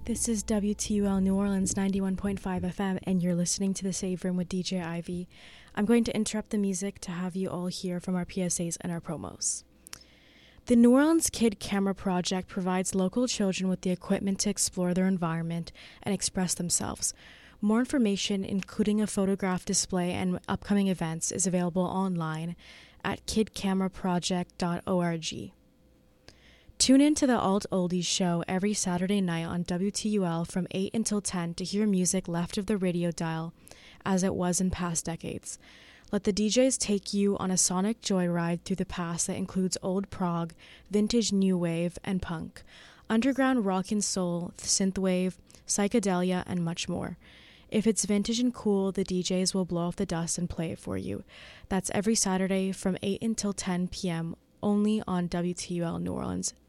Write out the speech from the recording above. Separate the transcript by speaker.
Speaker 1: This is WTUL New Orleans 91.5 FM, and you're listening to The Save Room with DJ Ivy. I'm going to interrupt the music to have you all hear from our PSAs and our promos. The New Orleans Kid Camera Project provides local children with the equipment to explore their environment and express themselves. More information, including a photograph display and upcoming events, is available online at kidcameraproject.org. Tune in to the Alt Oldies show every Saturday night on WTUL from 8 until 10 to hear music left of the radio dial as it was in past decades. Let the DJs take you on a sonic joyride through the past that includes old prog, vintage new wave, and punk, underground rock and soul, synthwave, psychedelia, and much more. If it's vintage and cool, the DJs will blow off the dust and play it for you. That's every Saturday from 8 until 10 p.m. only on WTUL New Orleans